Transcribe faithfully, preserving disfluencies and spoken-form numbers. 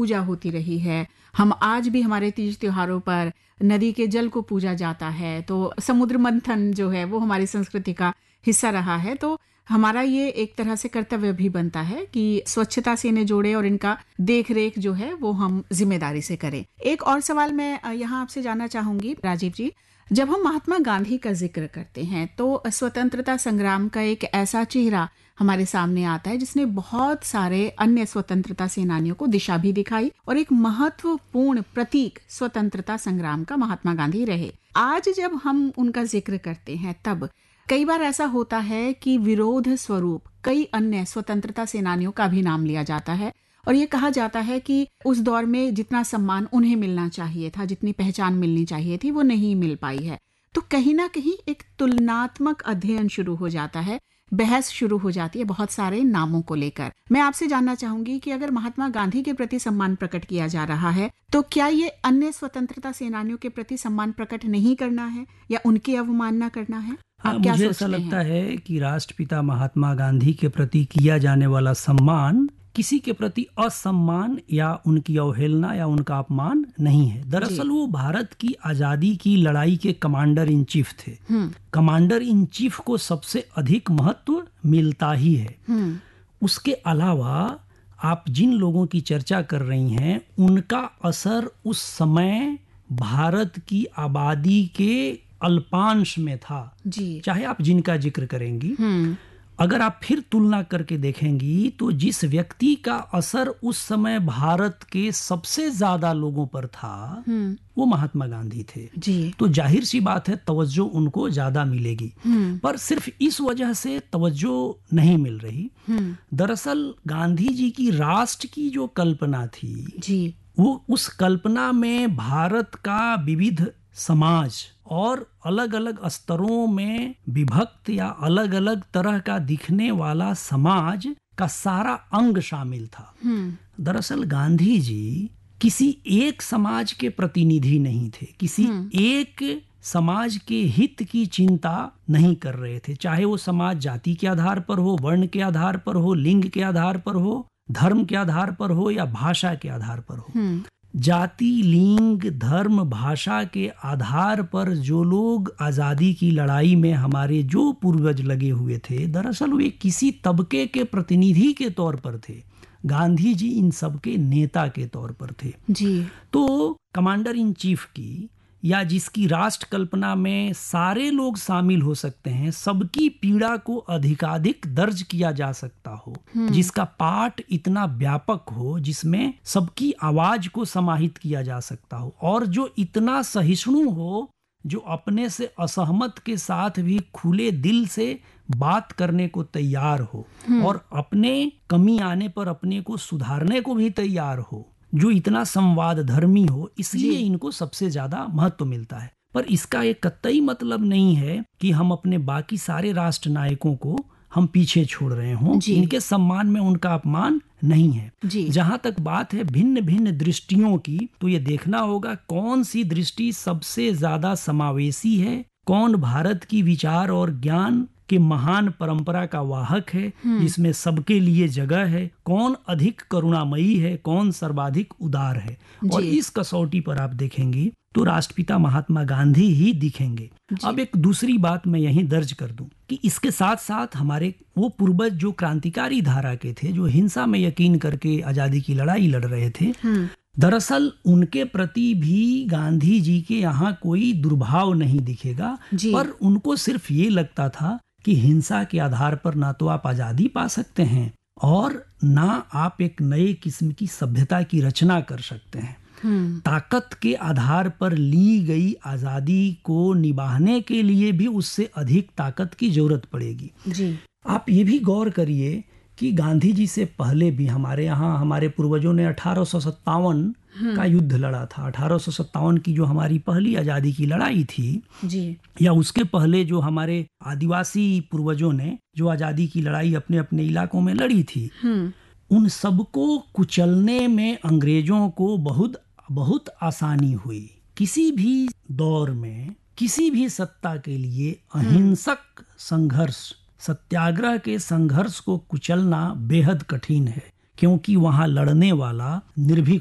पूजा होती रही है। हम आज भी हमारे तीज त्योहारों पर नदी के जल को पूजा जाता है। तो समुद्र मंथन जो है वो हमारी संस्कृति का हिस्सा रहा है। तो हमारा ये एक तरह से कर्तव्य भी बनता है कि स्वच्छता से इन्हें जोड़े और इनका देख रेख जो है वो हम जिम्मेदारी से करें। एक और सवाल मैं यहाँ आपसे जानना चाहूंगी राजीव जी, जब हम महात्मा गांधी का जिक्र करते हैं तो स्वतंत्रता संग्राम का एक ऐसा चेहरा हमारे सामने आता है जिसने बहुत सारे अन्य स्वतंत्रता सेनानियों को दिशा भी दिखाई और एक महत्वपूर्ण प्रतीक स्वतंत्रता संग्राम का महात्मा गांधी रहे। आज जब हम उनका जिक्र करते हैं तब कई बार ऐसा होता है कि विरोध स्वरूप कई अन्य स्वतंत्रता सेनानियों का भी नाम लिया जाता है और ये कहा जाता है कि उस दौर में जितना सम्मान उन्हें मिलना चाहिए था, जितनी पहचान मिलनी चाहिए थी, वो नहीं मिल पाई है। तो कहीं ना कहीं एक तुलनात्मक अध्ययन शुरू हो जाता है, बहस शुरू हो जाती है बहुत सारे नामों को लेकर। मैं आपसे जानना चाहूंगी कि अगर महात्मा गांधी के प्रति सम्मान प्रकट किया जा रहा है तो क्या ये अन्य स्वतंत्रता सेनानियों के प्रति सम्मान प्रकट नहीं करना है या उनकी अवमानना करना है? आप क्या मुझे ऐसा लगता है कि राष्ट्रपिता महात्मा गांधी के प्रति किया जाने वाला सम्मान किसी के प्रति असम्मान या उनकी अवहेलना या उनका अपमान नहीं है। दरअसल वो भारत की आजादी की लड़ाई के कमांडर इन चीफ थे। कमांडर इन चीफ को सबसे अधिक महत्व मिलता ही है। उसके अलावा आप जिन लोगों की चर्चा कर रही हैं उनका असर उस समय भारत की आबादी के अल्पांश में था जी। चाहे आप जिनका जिक्र करेंगी, अगर आप फिर तुलना करके देखेंगी तो जिस व्यक्ति का असर उस समय भारत के सबसे ज्यादा लोगों पर था वो महात्मा गांधी थे जी। तो जाहिर सी बात है तवज्जो उनको ज्यादा मिलेगी, पर सिर्फ इस वजह से तवज्जो नहीं मिल रही। दरअसल गांधी जी की राष्ट्र की जो कल्पना थी जी, वो उस कल्पना में भारत का विविध समाज और अलग अलग स्तरों में विभक्त या अलग अलग तरह का दिखने वाला समाज का सारा अंग शामिल था। दरअसल गांधी जी किसी एक समाज के प्रतिनिधि नहीं थे, किसी एक समाज के हित की चिंता नहीं कर रहे थे, चाहे वो समाज जाति के आधार पर हो, वर्ण के आधार पर हो, लिंग के आधार पर हो, धर्म के आधार पर हो या भाषा के आधार पर हो। जाति, लिंग, धर्म, भाषा के आधार पर जो लोग आजादी की लड़ाई में हमारे जो पूर्वज लगे हुए थे, दरअसल वे किसी तबके के प्रतिनिधि के तौर पर थे। गांधी जी इन सब के नेता के तौर पर थे जी। तो कमांडर इन चीफ की या जिसकी राष्ट्र कल्पना में सारे लोग शामिल हो सकते हैं, सबकी पीड़ा को अधिकाधिक दर्ज किया जा सकता हो, जिसका पाठ इतना व्यापक हो, जिसमें सबकी आवाज को समाहित किया जा सकता हो और जो इतना सहिष्णु हो, जो अपने से असहमत के साथ भी खुले दिल से बात करने को तैयार हो और अपने कमी आने पर अपने को सुधारने को भी तैयार हो, जो इतना संवाद धर्मी हो, इसलिए इनको सबसे ज्यादा महत्व मिलता है। पर इसका एक कतई मतलब नहीं है कि हम अपने बाकी सारे राष्ट्र नायकों को हम पीछे छोड़ रहे हों, इनके सम्मान में उनका अपमान नहीं है। जहां तक बात है भिन्न भिन्न दृष्टियों की, तो ये देखना होगा कौन सी दृष्टि सबसे ज्यादा समावेशी है, कौन भारत की विचार और ज्ञान कि महान परंपरा का वाहक है जिसमें सबके लिए जगह है, कौन अधिक करुणामयी है, कौन सर्वाधिक उदार है। और इस कसौटी पर आप देखेंगी तो राष्ट्रपिता महात्मा गांधी ही दिखेंगे। अब एक दूसरी बात मैं यहीं दर्ज कर दूं कि इसके साथ साथ हमारे वो पूर्वज जो क्रांतिकारी धारा के थे, जो हिंसा में यकीन करके आजादी की लड़ाई लड़ रहे थे, दरअसल उनके प्रति भी गांधी जी के यहाँ कोई दुर्भाव नहीं दिखेगा, पर उनको सिर्फ ये लगता था कि हिंसा के आधार पर ना तो आप आजादी पा सकते हैं और ना आप एक नए किस्म की सभ्यता की रचना कर सकते हैं। ताकत के आधार पर ली गई आजादी को निभाने के लिए भी उससे अधिक ताकत की जरूरत पड़ेगी जी। आप ये भी गौर करिए कि गांधी जी से पहले भी हमारे यहाँ हमारे पूर्वजों ने अठारह सौ सत्तावन का युद्ध लड़ा था। अठारह सौ सत्तावन की जो हमारी पहली आजादी की लड़ाई थी जी, या उसके पहले जो हमारे आदिवासी पूर्वजों ने जो आजादी की लड़ाई अपने अपने इलाकों में लड़ी थी, उन सबको कुचलने में अंग्रेजों को बहुत बहुत आसानी हुई। किसी भी दौर में किसी भी सत्ता के लिए अहिंसक संघर्ष, सत्याग्रह के संघर्ष को कुचलना बेहद कठिन है, क्योंकि वहां लड़ने वाला निर्भीक